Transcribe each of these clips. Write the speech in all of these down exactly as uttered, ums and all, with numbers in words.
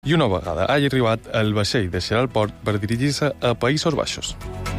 I una vegada hagi arribat, el vaixell deixarà el port per dirigir-se a Països Baixos.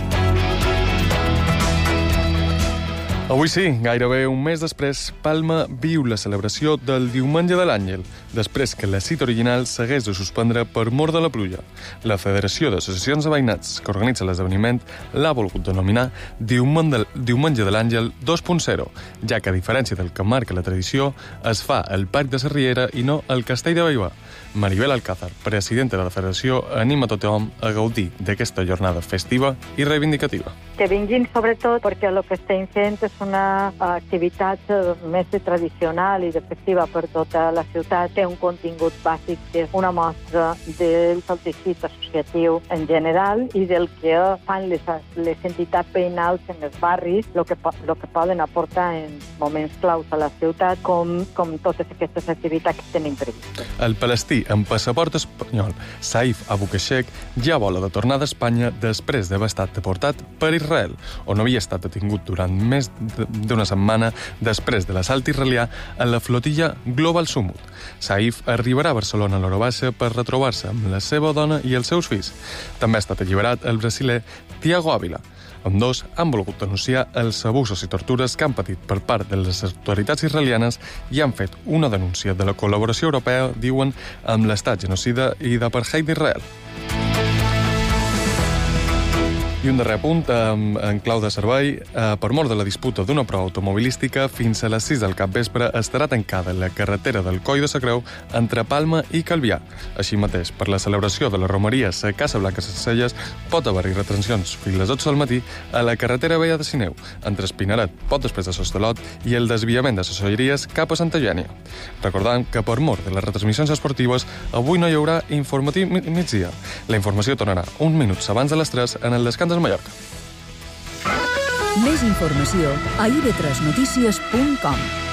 Avui sí, gairebé un mes després, Palma viu la celebració del Diumenge de l'Àngel, després que la cita original s'hagués de suspendre per mor de la pluja. La Federació d'Associacions de Veïnats que organitza l'esdeveniment l'ha volgut denominar Diumenge de l'Àngel dos punt zero, ja que, a diferència del que marca la tradició, es fa al Parc de la Riera i no al Castell de Bellver. Maribel Alcázar, presidenta de la Federació, anima tothom a gaudir d'aquesta jornada festiva i reivindicativa. Que vinguin sobretot perquè el que estem fent és una activitat més tradicional i de festiva per tota la ciutat. Té un contingut bàsic que és una mostra del teixit associatiu en general i del que fan les, les entitats veïnals en els barris, el que, el que poden aportar en moments claus a la ciutat, com, com totes aquestes activitats que tenim previstes. El palestí amb passaport espanyol, Saif Abukashek, ja vola de tornar d'Espanya després d'haver estat deportat per Israel, on havia estat detingut durant més d'una setmana després de l'assalt israelià a la flotilla Global Summit. Saif arribarà a Barcelona a l'hora baixa per retrobar-se amb la seva dona i els seus fills. També ha estat alliberat el brasiler Thiago Ávila. Ambdós han volgut denunciar els abusos i tortures que han patit per part de les autoritats israelianes i han fet una denúncia de la col·laboració europea, diuen, amb l'estat genocida i d'apartheid d'Israel. I un darrer punt, en clau de servei, per mort de la disputa d'una prova automobilística, fins a les sis del capvespre estarà tancada la carretera del Coll de la Creu entre Palma i Calvià. Així mateix, per la celebració de la romeria a Casa Blanca Sencelles, pot haver-hi retencions fins a les dotze del matí a la carretera vella de Sineu, entre Espinaret, poc després de Sostalot, i el desviament de Sossolleries cap a Santa Eugènia. Recordant que per mort de les retransmissions esportives, avui no hi haurà informatiu migdia. La informació tornarà uns minuts abans de les tres en el descans de Mallorca. Més informació a i ve tres notícies punt com.